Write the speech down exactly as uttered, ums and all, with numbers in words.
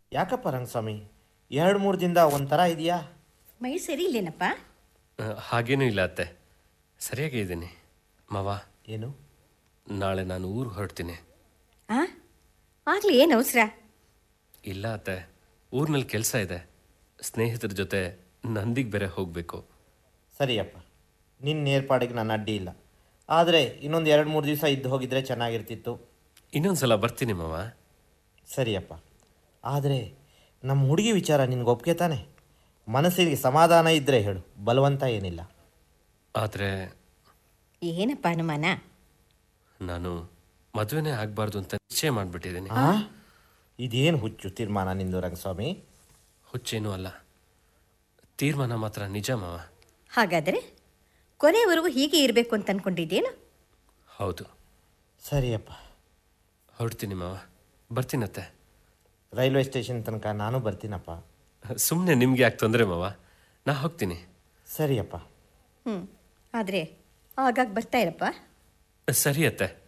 ಯಾಕಪ್ಪ ರಂಗಸ್ವಾಮಿ, ಎರಡು ಮೂರು ದಿನದ ಒಂಥರ ಇದೆಯಾ? ಮೈ ಸರಿ ಇಲ್ಲೇನಪ್ಪ? ಹಾಗೇನೂ ಇಲ್ಲ ಅತ್ತೆ, ಸರಿಯಾಗೇ ಇದ್ದೀನಿ. ಮಾವ, ಏನು? ನಾಳೆ ನಾನು ಊರು ಹೊರಡ್ತೀನಿ. ಆ ಆಗಲಿ, ಏನು ಅವಸರ? ಇಲ್ಲ ಅತ್ತೆ, ಊರಿನಲ್ಲಿ ಕೆಲಸ ಇದೆ, ಸ್ನೇಹಿತರ ಜೊತೆ ನಂದಿಗೆ ಬೇರೆ ಹೋಗಬೇಕು. ಸರಿಯಪ್ಪ, ನಿನ್ನ ಏರ್ಪಾಡಿಗೆ ನಾನು ಅಡ್ಡಿ ಇಲ್ಲ. ಆದರೆ ಇನ್ನೊಂದು ಎರಡು ಮೂರು ದಿವಸ ಇದ್ದು ಹೋಗಿದ್ರೆ ಚೆನ್ನಾಗಿರ್ತಿತ್ತು. ಇನ್ನೊಂದು ಸಲ ಬರ್ತೀನಿ ಮಾವ. ಸರಿಯಪ್ಪ, ಆದರೆ ನಮ್ಮ ಹುಡುಗಿ ವಿಚಾರ ನಿನ್ಗೆ ಒಪ್ಪಿಗೆ ತಾನೆ? ಮನಸ್ಸಿಗೆ ಸಮಾಧಾನ ಇದ್ದರೆ ಹೇಳು, ಬಲವಂತ ಏನಿಲ್ಲ. ಆದರೆ ಏನಪ್ಪ ಅನುಮಾನ? ನಾನು ಮದುವೆನೇ ಆಗಬಾರ್ದು ಅಂತ ನಿಶ್ಚಯ ಮಾಡಿಬಿಟ್ಟಿದ್ದೀನಿ. ಹಾಂ, ಇದೇನು ಹುಚ್ಚು ತೀರ್ಮಾನ ನಿಂದು ರಂಗಸ್ವಾಮಿ? ಹುಚ್ಚೇನೂ ಅಲ್ಲ, ತೀರ್ಮಾನ ಮಾತ್ರ ನಿಜ ಮಾವ. ಹಾಗಾದರೆ ಕೊನೆಯವರೆಗೂ ಹೀಗೆ ಇರಬೇಕು ಅಂತ ಅಂದ್ಕೊಂಡಿದ್ದೇನು? ಹೌದು. ಸರಿಯಪ್ಪ, ಹೊರಡ್ತೀನಿ ಮಾವ, ಬರ್ತೀನತ್ತೆ. ರೈಲ್ವೆ ಸ್ಟೇಷನ್ ತನಕ ನಾನು ಬರ್ತೀನಪ್ಪ. ಸುಮ್ಮನೆ ನಿಮಗೆ ಯಾಕೆ ತೊಂದರೆ ಮಾವ, ನಾ ಹೋಗ್ತೀನಿ. ಸರಿಯಪ್ಪ. ಹ್ಞೂ, ಆದರೆ ಆಗಾಗ ಬರ್ತಾ ಇರಪ್ಪ. ಸರಿ ಅತ್ತೆ.